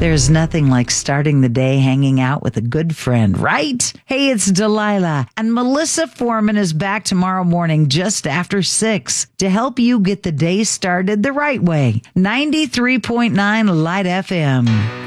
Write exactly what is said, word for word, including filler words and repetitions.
There's nothing like starting the day hanging out with a good friend, right? Hey, it's Delilah, and Melissa Foreman is back tomorrow morning just after six to help you get the day started the right way. ninety-three point nine Light F M.